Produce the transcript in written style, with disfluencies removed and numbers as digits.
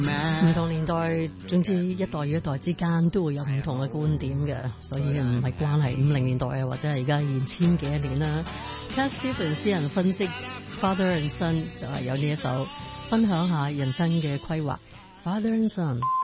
唔同年代，總之一代與一代之間都會有唔同嘅觀點嘅，所以唔係關係50年代啊，或者係而家2000幾年啦。Cat Stevens 私人分析 Father and Son 就係有呢一首分享下人生嘅規劃 Father and Son。